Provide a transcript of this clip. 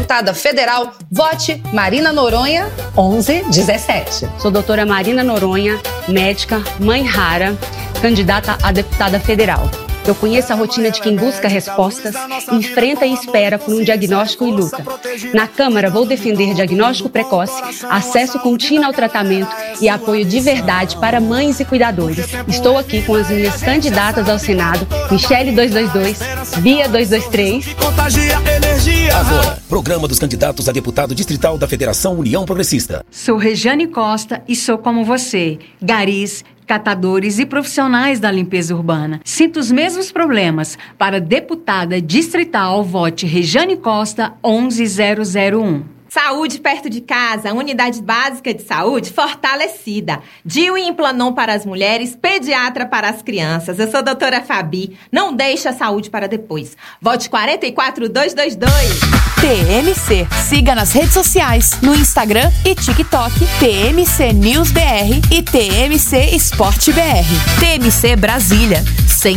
deputada federal, vote Marina Noronha 1117. Sou doutora Marina Noronha, médica, mãe rara, candidata a deputada federal. Eu conheço a rotina de quem busca respostas, enfrenta e espera por um diagnóstico e luta. Na Câmara, vou defender diagnóstico precoce, acesso contínuo ao tratamento e apoio de verdade para mães e cuidadores. Estou aqui com as minhas candidatas ao Senado, Michele 222, Bia 223. Agora, programa dos candidatos a deputado distrital da Federação União Progressista. Sou Regiane Costa e sou como você, garis, catadores e profissionais da limpeza urbana. Sinto os mesmos problemas. Para deputada distrital, vote Regiane Costa 11001. Saúde perto de casa, unidade básica de saúde fortalecida. DIU e Implanon para as mulheres, pediatra para as crianças. Eu sou a doutora Fabi. Não deixe a saúde para depois. Vote 44222. TMC. Siga nas redes sociais, no Instagram e TikTok, TMC News BR e TMC Esporte BR. TMC Brasília.